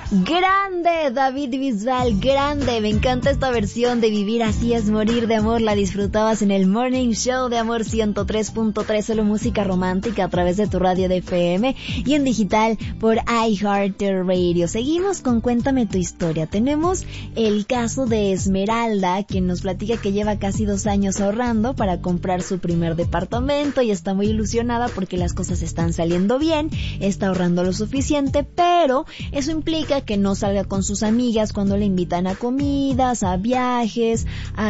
Grande, David Bisbal, grande. Me encanta esta versión de Vivir así es morir de amor. La disfrutabas en el Morning Show de Amor 103.3, solo música romántica a través de tu radio de FM y en digital por iHeartRadio. Seguimos con Cuéntame tu historia. Tenemos el caso de Esmeralda, quien nos platica que lleva casi 2 años ahorrando para comprar su primer departamento y está muy ilusionada porque las cosas están saliendo bien, está ahorrando lo suficiente, pero eso implica que no salga con sus amigas cuando le invitan a comidas, a viajes,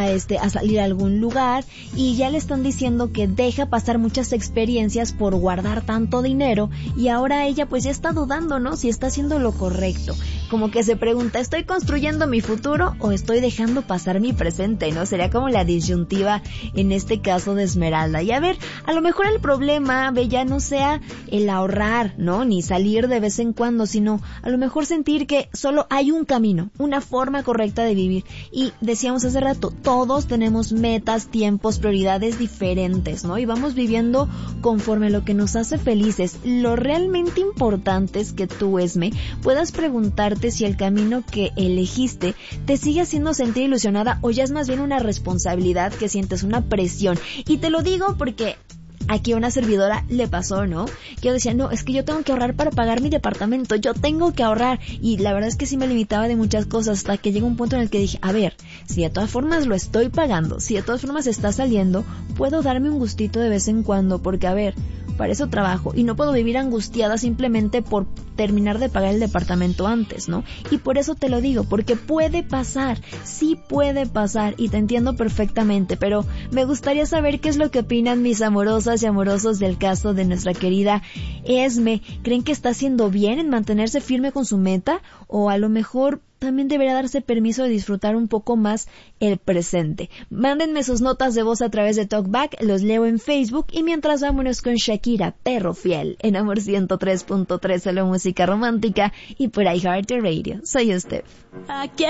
a salir a algún lugar, y ya le están diciendo que deja pasar muchas experiencias por guardar tanto dinero, y ahora ella pues ya está dudando, ¿no? Si está haciendo lo correcto. Como que se pregunta, ¿estoy construyendo mi futuro o estoy dejando pasar mi presente? ¿No? Sería como la disyuntiva en este caso de Esmeralda. Y a ver, a lo mejor el problema, ya no sea el ahorrar, ¿no? Ni salir de vez en cuando, sino a lo mejor sentir que solo hay un camino, una forma correcta de vivir. Y decíamos hace rato, todos tenemos metas, tiempos, prioridades diferentes, ¿no? Y vamos viviendo conforme a lo que nos hace felices. Lo realmente importante es que tú, Esme, puedas preguntarte si el camino que elegiste te sigue haciendo sentir ilusionada o ya es más bien una responsabilidad que sientes, una presión. Y te lo digo porque aquí a una servidora le pasó, ¿no? Que yo decía, no, es que yo tengo que ahorrar para pagar mi departamento, yo tengo que ahorrar. Y la verdad es que sí me limitaba de muchas cosas hasta que llegó un punto en el que dije, a ver, si de todas formas lo estoy pagando, si de todas formas está saliendo, puedo darme un gustito de vez en cuando, porque a ver, para eso trabajo y no puedo vivir angustiada simplemente por terminar de pagar el departamento antes, ¿no? Y por eso te lo digo, porque puede pasar, sí puede pasar y te entiendo perfectamente, pero me gustaría saber qué es lo que opinan mis amorosas y amorosos del caso de nuestra querida Esme. ¿Creen que está haciendo bien en mantenerse firme con su meta o a lo mejor también debería darse permiso de disfrutar un poco más el presente? Mándenme sus notas de voz a través de Talkback, los leo en Facebook, y mientras vámonos con Shakira, Perro Fiel, en Amor 103.3, solo música romántica y por iHeartRadio. Soy Steph. Aquí